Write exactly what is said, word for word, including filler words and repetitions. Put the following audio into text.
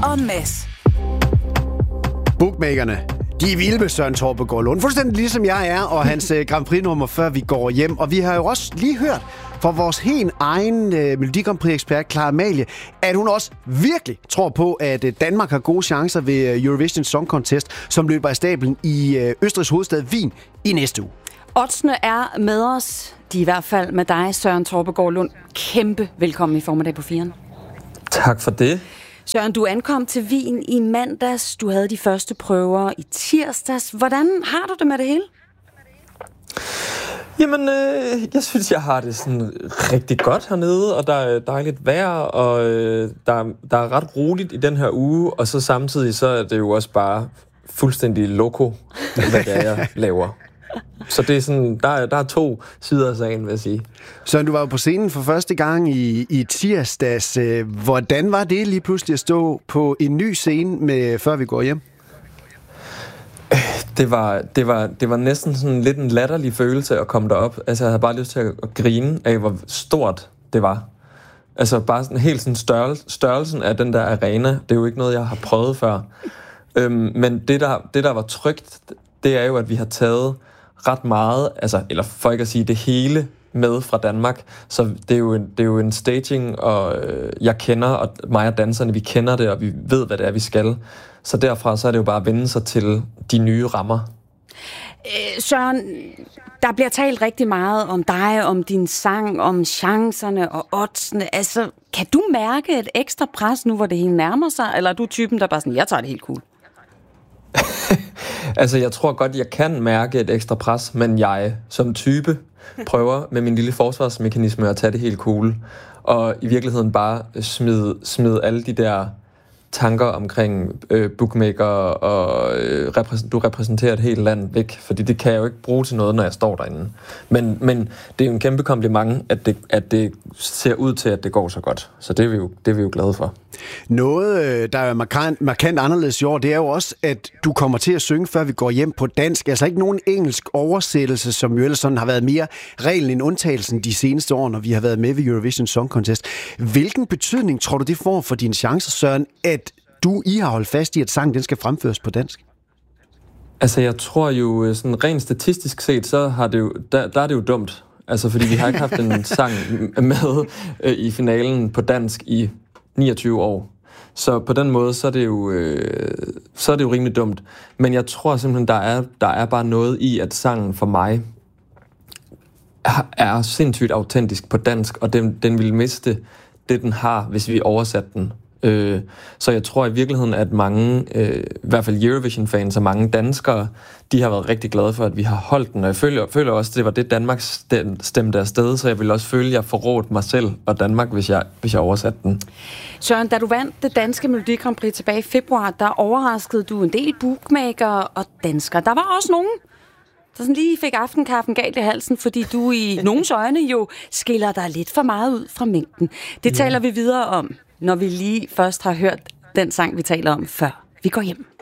og Mads. Bookmakerne, de er vilde med Søren Torpegaard Lund, fuldstændig ligesom jeg er, og hans Grand Prix-nummer, før vi går hjem. Og vi har jo også lige hørt fra vores helt egen øh, Melodi Grand Prix-ekspert, Clara Amalie, at hun også virkelig tror på, at øh, Danmark har gode chancer ved øh, Eurovision Song Contest, som løber af stablen i øh, Østrigs hovedstad Wien i næste uge. Oddsene er med os. De er i hvert fald med dig, Søren Torpegaard Lund. Kæmpe velkommen i formiddag på firen. Tak for det. Søren, du ankom til Wien i mandags. Du havde de første prøver i tirsdags. Hvordan har du det med det hele? Jamen, øh, jeg synes, jeg har det sådan rigtig godt hernede, og der er dejligt vejr, og øh, der, der er ret roligt i den her uge, og så samtidig så er det jo også bare fuldstændig loco, hvad det er, jeg laver. Så det er sådan, der, der er to sider af sagen, vil jeg sige. Søren, du var jo på scenen for første gang i, i tirsdags. Hvordan var det lige pludselig at stå på en ny scene, med, før vi går hjem? Det var, det, var, det var næsten sådan lidt en latterlig følelse at komme derop. Altså, jeg havde bare lyst til at, at grine af, hvor stort det var. Altså, bare sådan, helt sådan størrelse, størrelsen af den der arena, det er jo ikke noget, jeg har prøvet før. Øhm, men det der, det, der var trygt, det er jo, at vi har taget ret meget, altså, eller for ikke at sige det hele, med fra Danmark. Så det er jo en, det er jo en staging, og øh, jeg kender, og mig og danserne, vi kender det, og vi ved, hvad det er, vi skal. Så derfra så er det jo bare at vende sig til de nye rammer. Øh, Søren, der bliver talt rigtig meget om dig, om din sang, om chancerne og oddsene. Altså, kan du mærke et ekstra pres nu, hvor det hele nærmer sig? Eller er du typen, der bare sådan, jeg tager det helt cool? Altså, jeg tror godt, jeg kan mærke et ekstra pres, men jeg som type prøver med min lille forsvarsmekanisme at tage det helt cool. Og i virkeligheden bare smide, smide alle de der tanker omkring øh, bookmaker og øh, repræs- du repræsenterer et helt land væk, fordi det kan jeg jo ikke bruge til noget, når jeg står derinde. Men, men det er jo en kæmpe kompliment, at det, at det ser ud til, at det går så godt. Så det er vi jo, det er vi jo glade for. Noget, der er markant, markant anderledes i år, det er jo også, at du kommer til at synge, før vi går hjem på dansk. Altså ikke nogen engelsk oversættelse, som jo ellers sådan har været mere reglen end undtagelsen de seneste år, når vi har været med ved Eurovision Song Contest. Hvilken betydning tror du, det får for dine chancer, Søren, at du I har holdt fast i, at sangen den skal fremføres på dansk? Altså, jeg tror jo, sådan rent statistisk set, så har det jo, der, der er det jo dumt. Altså, fordi vi har ikke haft en sang med øh, i finalen på dansk i niogtyve år. Så på den måde, så er det jo, øh, så er det jo rimelig dumt. Men jeg tror simpelthen, der er, der er bare noget i, at sangen for mig er, er sindssygt autentisk på dansk, og den, den vil miste det, den har, hvis vi oversatte den. Øh, så jeg tror i virkeligheden, at mange, øh, i hvert fald Eurovision-fans og mange danskere, de har været rigtig glade for, at vi har holdt den. Og jeg føler, føler også, at det var det, Danmark stemte afsted, så jeg vil også føle, at jeg forrådte mig selv og Danmark, hvis jeg, hvis jeg oversatte den. Søren, da du vandt det danske Melodi Grand Prix tilbage i februar, der overraskede du en del bookmakere og danskere. Der var også nogen, der sådan lige fik aftenkaffen galt i halsen, fordi du i nogens øjne jo skiller dig lidt for meget ud fra mængden. Det taler vi videre om, når vi lige først har hørt den sang, vi taler om, før vi går hjem.